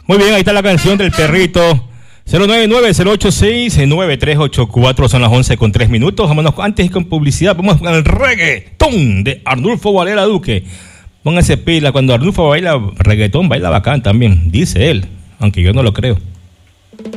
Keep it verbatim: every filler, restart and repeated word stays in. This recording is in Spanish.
Muy bien, ahí está la canción del perrito. cero nueve nueve, cero ocho seis, nueve tres ocho cuatro, son las once con tres minutos. Vámonos antes y con publicidad. Vamos con el reggaetón de Arnulfo Varela Duque. Póngase pila, cuando Arnulfo baila reggaetón, baila bacán también, dice él, aunque yo no lo creo.